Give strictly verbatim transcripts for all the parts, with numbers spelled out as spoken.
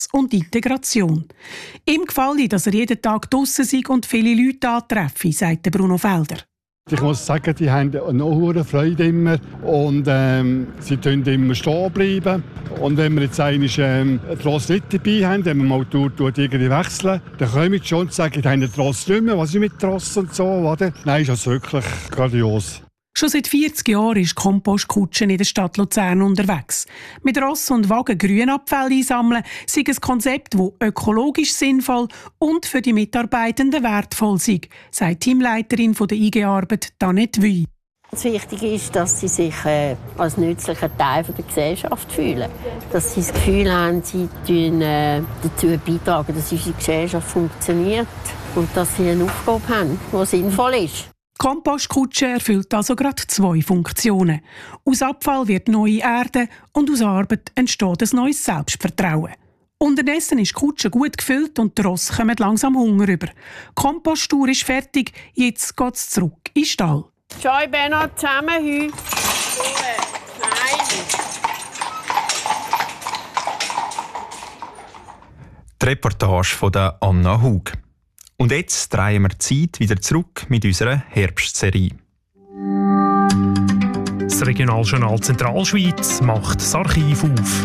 und Integration. Ihm gefällt, dass er jeden Tag draussen sei und viele Leute antreffe, sagt Bruno Felder. Ich muss sagen, die haben eine hohe Freude immer und ähm, sie bleiben immer stehen bleiben. Und wenn wir jetzt einmal ähm, einen Tross nicht dabei haben, wenn wir mal tut, tut irgendwie wechseln, dann können wir schon sagen, die haben einen Tross nicht mehr, was ist mit Tross und so, oder? Nein, ist das wirklich grandios. Schon seit vierzig Jahren ist Kompostkutschen in der Stadt Luzern unterwegs. Mit Ross und Wagen Grünabfälle einsammeln sei ein Konzept, das ökologisch sinnvoll und für die Mitarbeitenden wertvoll sei, sagt Teamleiterin der I G-Arbeit Danette Wüy. Das Wichtige ist, dass sie sich äh, als nützlicher Teil der Gesellschaft fühlen. Dass sie das Gefühl haben, sie tun, äh, dazu beitragen, dass unsere Gesellschaft funktioniert und dass sie eine Aufgabe haben, die sinnvoll ist. Die Kompostkutsche erfüllt also gerade zwei Funktionen. Aus Abfall wird neue Erde und aus Arbeit entsteht ein neues Selbstvertrauen. Unterdessen ist die Kutsche gut gefüllt und die Rosse kommen langsam Hunger über. Die Komposttour ist fertig, jetzt geht es zurück in den Stall. Schau, Benno, zusammen heute. Die Reportage von der Anna Hug. Und jetzt drehen wir die Zeit wieder zurück mit unserer Herbstserie. Das Regionaljournal Zentralschweiz macht das Archiv auf.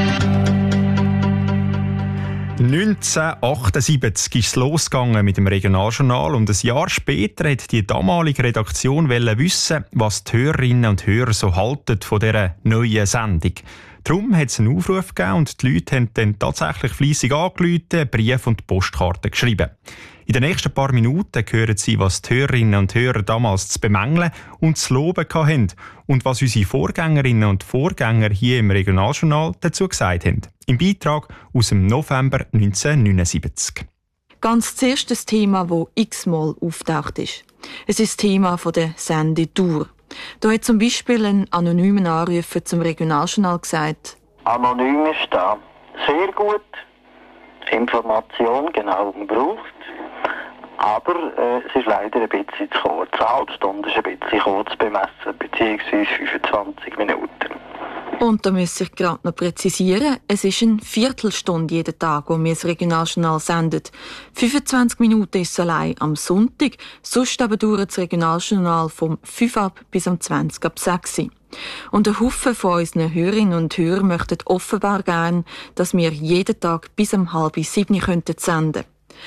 neunzehnhundertachtundsiebzig ist es losgegangen mit dem Regionaljournal und ein Jahr später hat die damalige Redaktion wissen, was die Hörerinnen und Hörer so halten von dieser neuen Sendung. Darum hat es einen Aufruf gegeben und die Leute haben dann tatsächlich fleissig angerufen, Briefe und Postkarten geschrieben. In den nächsten paar Minuten hören Sie, was die Hörerinnen und Hörer damals zu bemängeln und zu loben hatten und was unsere Vorgängerinnen und Vorgänger hier im Regionaljournal dazu gesagt haben. Im Beitrag aus dem November neunzehnhundertneunundsiebzig. Ganz zuerst das Thema, das x-mal auftaucht ist. Es ist das Thema der Sendetour. Da hat zum Beispiel ein anonymer Anrufer zum Regionaljournal gesagt: Anonym ist da. Sehr gut. Information genau gebraucht. Aber äh, es ist leider ein bisschen zu kurz. Eine halbe Stunde ist ein bisschen kurz bemessen, beziehungsweise fünfundzwanzig Minuten. Und da muss ich gerade noch präzisieren, es ist eine Viertelstunde jeden Tag, wo wir das Regionaljournal sendet. fünfundzwanzig Minuten ist es allein am Sonntag, sonst aber dauert das Regionaljournal vom fünf ab bis um zwanzig ab sechs. Und ein Haufen von unseren Hörerinnen und Hörern möchten offenbar gerne, dass wir jeden Tag bis um halb sieben könnten senden.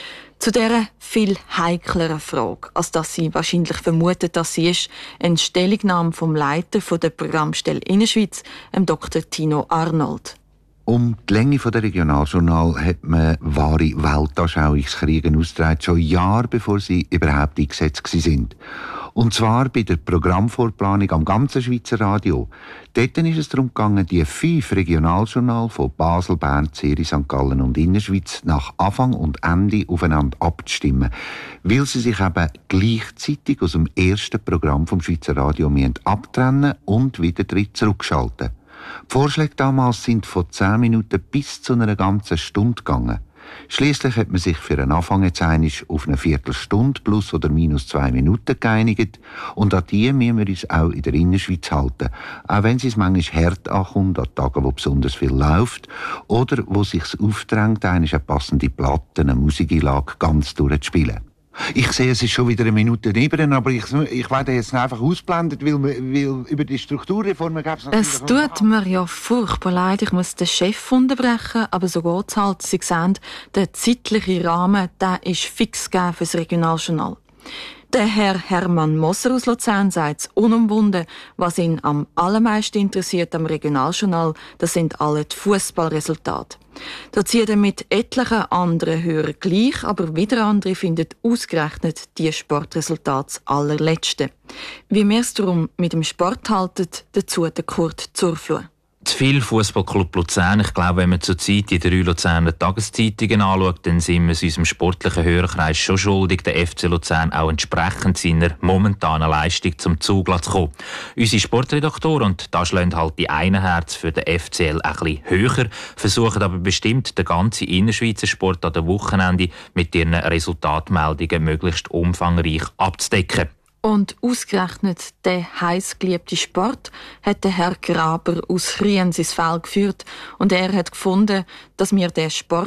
Zu dieser viel heikleren Frage, als dass Sie wahrscheinlich vermuten, dass sie ist, eine Stellungnahme vom Leiter der Programmstelle Innerschweiz, dem Doktor Tino Arnold. Um die Länge der Regionaljournal hat man wahre Weltanschauungskriege ausgetragen, schon Jahre bevor sie überhaupt eingesetzt sind. Und zwar bei der Programmvorplanung am ganzen Schweizer Radio. Dort ist es darum gegangen, die fünf Regionaljournale von Basel, Bern, Zürich, Sankt Gallen und Innerschweiz nach Anfang und Ende aufeinander abzustimmen, weil sie sich eben gleichzeitig aus dem ersten Programm vom Schweizer Radio abtrennen und wieder zurückschalten. Die Vorschläge damals sind von zehn Minuten bis zu einer ganzen Stunde gegangen. Schliesslich hat man sich für einen Anfang jetzt einmal auf eine Viertelstunde plus oder minus zwei Minuten geeinigt. Und an die müssen wir uns auch in der Innerschweiz halten. Auch wenn es manchmal hart ankommt, an Tagen, wo besonders viel läuft oder wo es sich aufdrängt, eine passende Platte, eine Musikeinlage ganz durchzuspielen. Ich sehe, es ist schon wieder eine Minute neben, aber ich, ich werde jetzt einfach ausblendet, weil, weil über die Strukturreformen gab es natürlich... Es tut mir ja furchtbar leid, ich muss den Chef unterbrechen, aber so geht es halt. Sie sehen, der zeitliche Rahmen, der ist fix gegeben für das Regionaljournal. Der Herr Hermann Moser aus Luzern sagt es unumwunden, was ihn am allermeisten interessiert am Regionaljournal, das sind alle die Fußballresultate. Da zieht er mit etlichen anderen Hörern gleich, aber wieder andere finden ausgerechnet die Sportresultate das allerletzte. Wie wir es darum mit dem Sport halten, dazu der Kurt Zurfluh. Zu viel Fußballclub Luzern. Ich glaube, wenn man zurzeit die drei Luzerner Tageszeitungen anschaut, dann sind wir es unserem sportlichen Hörerkreis schon schuldig, der F C Luzern auch entsprechend seiner momentanen Leistung zum Zug zu kommen. Unsere Sportredaktoren, und da schlägt halt die eine Herz für den F C L ein bisschen höher, versuchen aber bestimmt, den ganzen Innerschweizer Sport an den Wochenende mit ihren Resultatmeldungen möglichst umfangreich abzudecken. Und ausgerechnet der heiß geliebte Sport hat der Herr Graber aus Riens ins Feld geführt und er hat gefunden, dass wir den Sport